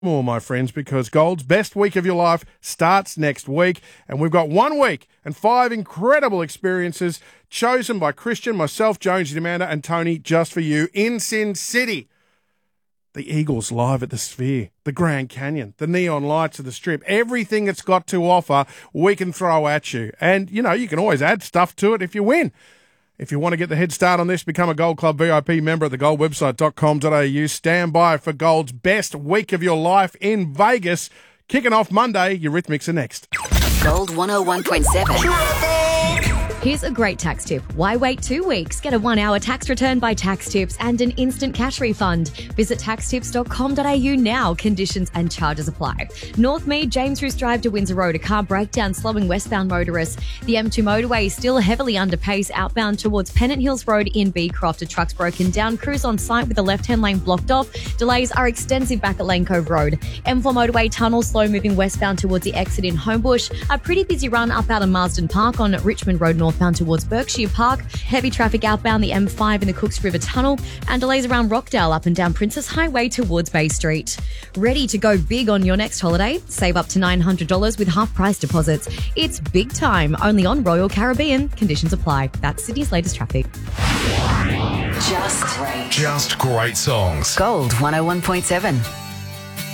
more, my friends, because Gold's best week of your life starts next week, and we've got 1 week and 5 incredible experiences chosen by Christian, myself, Jonesy, Amanda, and Tony just for you in Sin City. The Eagles live at the Sphere, the Grand Canyon, the neon lights of the Strip, everything it's got to offer, we can throw at you. And, you know, you can always add stuff to it if you win. If you want to get the head start on this, become a Gold Club VIP member at thegoldwebsite.com.au. Stand by for Gold's best week of your life in Vegas. Kicking off Monday, Eurythmics are next. Gold 101.7. Here's a great tax tip. Why wait 2 weeks? Get a 1-hour tax return by Tax Tips and an instant cash refund. Visit taxtips.com.au now. Conditions and charges apply. North Mead, James Roos Drive to Windsor Road. A car breakdown slowing westbound motorists. The M2 motorway is still heavily under pace outbound towards Pennant Hills Road in Beecroft. A truck's broken down. Crews on site with the left-hand lane blocked off. Delays are extensive back at Lane Cove Road. M4 motorway tunnel slow moving westbound towards the exit in Homebush. A pretty busy run up out of Marsden Park on Richmond Road northbound towards Berkshire Park. Heavy traffic outbound the M5 in the Cooks River Tunnel, and delays around Rockdale up and down Princess Highway towards Bay Street. Ready to go big on your next holiday? Save up to $900 with half-price deposits. It's big time, only on Royal Caribbean. Conditions apply. That's Sydney's latest traffic. Just great. Just great songs. Gold 101.7.